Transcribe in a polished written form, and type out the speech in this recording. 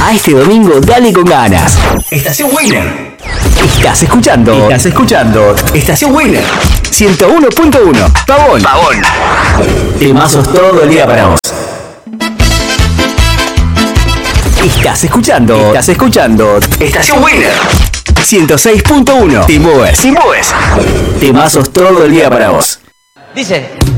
A este domingo dale con ganas. Estación Winner. Estás escuchando Estación Winner 101.1. Pavón. Temazos todo el día para vos. Estás escuchando Estación Winner 106.1. Sin Boes. Temazos todo el día para vos. Dice.